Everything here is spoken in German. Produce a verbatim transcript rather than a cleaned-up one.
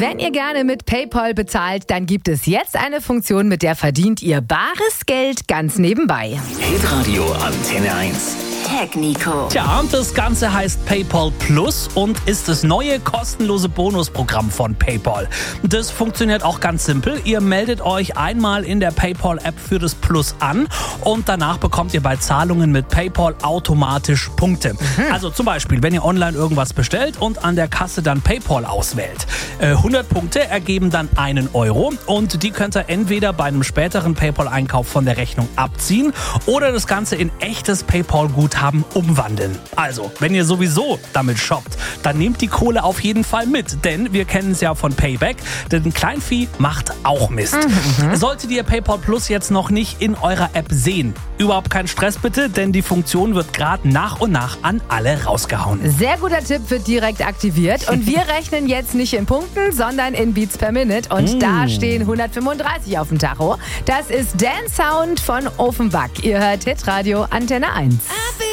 Wenn ihr gerne mit PayPal bezahlt, dann gibt es jetzt eine Funktion, mit der verdient ihr bares Geld ganz nebenbei. Hitradio Antenne eins. Tech Nico. Tja, das Ganze heißt PayPal Plus und ist das neue kostenlose Bonusprogramm von PayPal. Das funktioniert auch ganz simpel. Ihr meldet euch einmal in der PayPal-App für das Plus an und danach bekommt ihr bei Zahlungen mit PayPal automatisch Punkte. Mhm. Also zum Beispiel, wenn ihr online irgendwas bestellt und an der Kasse dann PayPal auswählt. hundert Punkte ergeben dann einen Euro und die könnt ihr entweder bei einem späteren PayPal-Einkauf von der Rechnung abziehen oder das Ganze in echtes PayPal-Guthaben umwandeln. Also, wenn ihr sowieso damit shoppt, dann nehmt die Kohle auf jeden Fall mit, denn wir kennen es ja von Payback, denn Kleinvieh macht auch Mist. Mhm. Solltet ihr PayPal Plus jetzt noch nicht in eurer App sehen, überhaupt kein Stress bitte, denn die Funktion wird gerade nach und nach an alle rausgehauen. Sehr guter Tipp, wird direkt aktiviert und wir rechnen jetzt nicht in Punkten, sondern in Beats per Minute und mm. da stehen hundertfünfunddreißig auf dem Tacho. Das ist Dance Sound von Offenbach. Ihr hört Hitradio Antenne eins.